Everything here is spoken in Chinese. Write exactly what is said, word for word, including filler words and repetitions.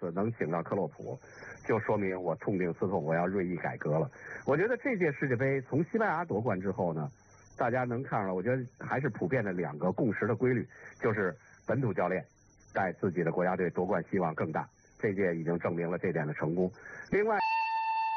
次能请到克洛普，就说明我痛定思痛，我要锐意改革了。我觉得这届世界杯从西班牙夺冠之后呢，大家能看出来，我觉得还是普遍的两个共识的规律，就是本土教练带自己的国家队夺冠希望更大，这届已经证明了这点的成功。另外。